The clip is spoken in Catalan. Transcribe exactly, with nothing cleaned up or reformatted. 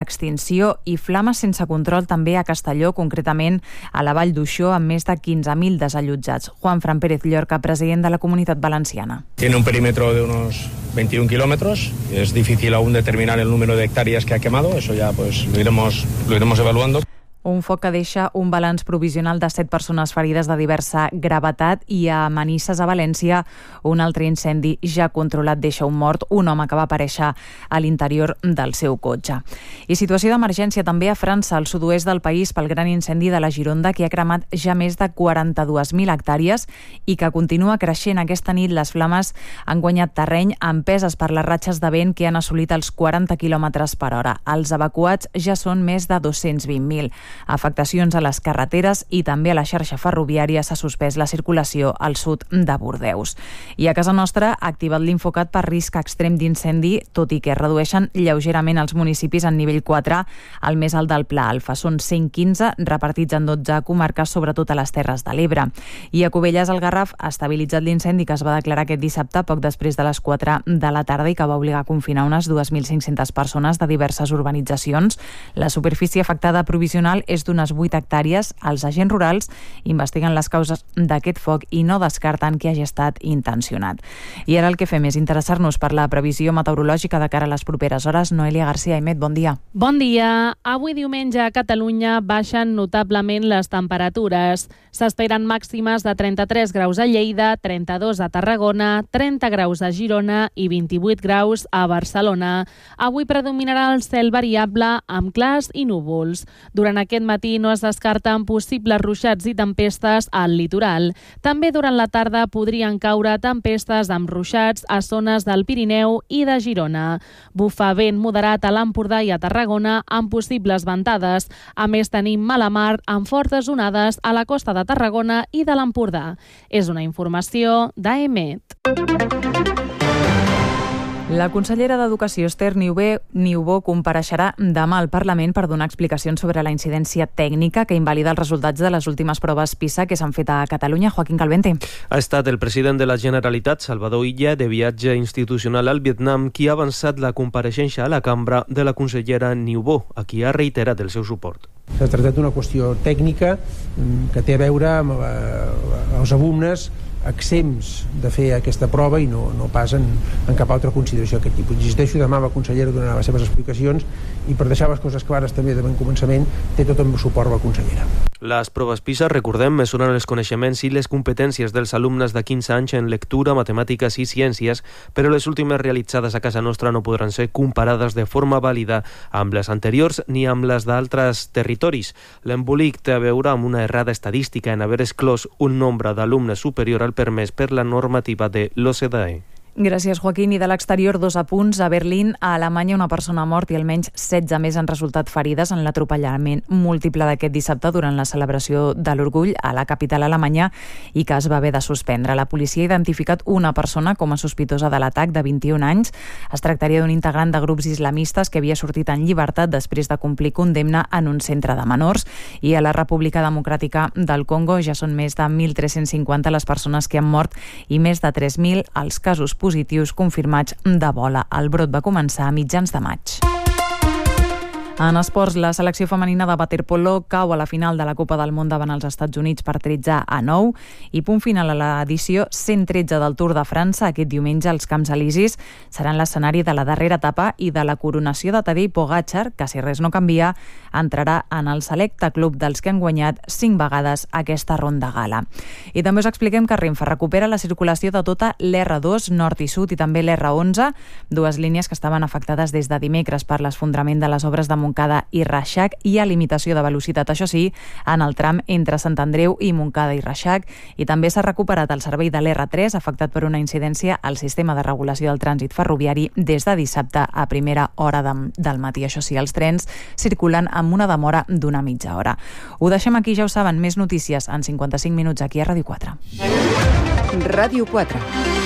extinció, i flames sense control també a Castelló, concretament a la Vall d'Uixó, amb més de quinze mil desallotjats. Juanfran Pérez Llorca, president de la Comunitat Valenciana. Tiene un perímetro de unos veintiún kilómetros. Es difícil aún determinar el número de hectáreas que ha quemado. Eso ya pues lo iremos, lo iremos evaluando. Un foc que deixa un balanç provisional de set persones ferides de diversa gravetat, i a Manises, a València, un altre incendi ja controlat deixa un mort, un home que va aparèixer a l'interior del seu cotxe. I situació d'emergència també a França, al sud-oest del país, pel gran incendi de la Gironda, que ha cremat ja més de quaranta-dues mil hectàrees i que continua creixent. Aquesta nit les flames han guanyat terreny, empeses per les ratxes de vent que han assolit els quaranta quilòmetres per hora. Els evacuats ja són més de dos-cents vint mil. Afectacions a les carreteres i també a la xarxa ferroviària. S'ha suspès la circulació al sud de Bordeus. I a casa nostra ha activat l'Infocat per risc extrem d'incendi, tot i que es redueixen lleugerament els municipis en nivell quatre, al més alt del Pla Alfa. Són cent quinze, repartits en dotze comarques, sobretot a les Terres de l'Ebre. I a Cubelles, el Garraf ha estabilitzat l'incendi que es va declarar aquest dissabte, poc després de les quatre de la tarda, i que va obligar a confinar unes dues mil cinc-centes persones de diverses urbanitzacions. La superfície afectada provisional és d'unes vuit hectàrees. Els agents rurals investiguen les causes d'aquest foc i no descarten que hagi estat intencionat. I ara el que fem és interessar-nos per la previsió meteorològica de cara a les properes hores. Noelia García, Aimet, bon dia. Bon dia. Avui diumenge a Catalunya baixen notablement les temperatures. S'esperen màximes de trenta-tres graus a Lleida, trenta-dos a Tarragona, trenta graus a Girona i vint-i-vuit graus a Barcelona. Avui predominarà el cel variable amb clars i núvols. Durant aquest matí no es descarten possibles ruixats i tempestes al litoral. També durant la tarda podrien caure tempestes amb ruixats a zones del Pirineu i de Girona. Bufa vent moderat a l'Empordà i a Tarragona amb possibles ventades. A més, tenim mala mar amb fortes onades a la costa de Tarragona i de l'Empordà. És una informació d'Aemet. La consellera d'Educació, Esther Niubó, compareixerà demà al Parlament per donar explicacions sobre la incidència tècnica que invalida els resultats de les últimes proves PISA que s'han fet a Catalunya. Joaquín Calvente. Ha estat el president de la Generalitat, Salvador Illa, de viatge institucional al Vietnam, qui ha avançat la compareixença a la cambra de la consellera Niubó, a qui ha reiterat el seu suport. S'ha tractat d'una qüestió tècnica que té a veure amb els alumnes exempts de fer aquesta prova i no, no pas en, en cap altra consideració d'aquest tipus. Insisteixo, demà la consellera donarà les seves explicacions i, per deixar les coses clares també de bon començament, té tot el suport la consellera. Les proves PISA, recordem, mesuren els coneixements i les competències dels alumnes de quinze anys en lectura, matemàtiques i ciències, però les últimes realitzades a casa nostra no podran ser comparades de forma vàlida amb les anteriors ni amb les d'altres territoris. L'embolic té a veure amb una errada estadística en haver exclòs un nombre d'alumnes superior al permès per la normativa de l'O C D E. Gràcies, Joaquín. I de l'exterior, dos apunts. A Berlín, a Alemanya, una persona ha mort i almenys setze més han resultat ferides en l'atropellament múltiple d'aquest dissabte durant la celebració de l'Orgull a la capital alemanya i que es va haver de suspendre. La policia ha identificat una persona com a sospitosa de l'atac, de vint-i-un anys. Es tractaria d'un integrant de grups islamistes que havia sortit en llibertat després de complir condemna en un centre de menors. I a la República Democràtica del Congo ja són més de mil tres-cents cinquanta les persones que han mort i més de tres mil els casos positius positius confirmats d'Ebola. El brot va començar a mitjans de maig. En esports, la selecció femenina de waterpolo cau a la final de la Copa del Món davant els Estats Units per tretze a nou i punt final a l'edició cent tretze del Tour de França. Aquest diumenge els Camps Elisis seran l'escenari de la darrera etapa i de la coronació de Tadej Pogačar, que si res no canvia, entrarà en el selecte club dels que han guanyat cinc vegades aquesta ronda gala. I també us expliquem que Renfe recupera la circulació de tota l'R dos, nord i sud, i també l'R onze, dues línies que estaven afectades des de dimecres per l'esfondrament de les obres de Montcada i Reixac. Hi ha limitació de velocitat, això sí, en el tram entre Sant Andreu i Montcada i Reixac, i també s'ha recuperat el servei de l'R tres, afectat per una incidència al sistema de regulació del trànsit ferroviari des de dissabte a primera hora de, del matí. Això sí, els trens circulen amb una demora d'una mitja hora. Ho deixem aquí, ja ho saben, més notícies en cinquanta-cinc minuts aquí a Ràdio quatre. Ràdio quatre.